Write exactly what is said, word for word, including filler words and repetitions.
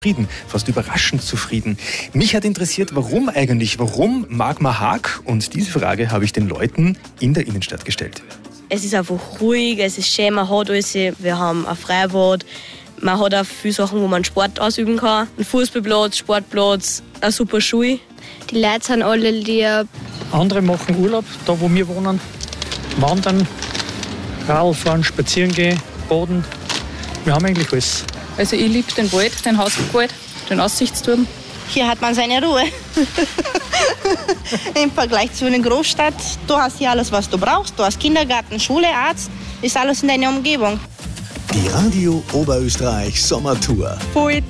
zufrieden, fast überraschend zufrieden. Mich hat interessiert, warum eigentlich, warum mag man Haag? Und diese Frage habe ich den Leuten in der Innenstadt gestellt. Es ist einfach ruhig, es ist schön, man hat alles, wir haben ein Freibad, man hat auch viele Sachen, wo man Sport ausüben kann. Ein Fußballplatz, Sportplatz, eine super Schule. Die Leute sind alle lieb. Andere machen Urlaub, da wo wir wohnen, wandern, Radl fahren, spazieren gehen, baden. Wir haben eigentlich alles. Also ich liebe den Wald, den Hauswald, den Aussichtsturm. Hier hat man seine Ruhe. Im Vergleich zu einer Großstadt, du hast hier alles, was du brauchst. Du hast Kindergarten, Schule, Arzt, ist alles in deiner Umgebung. Die Radio Oberösterreich Sommertour. Voll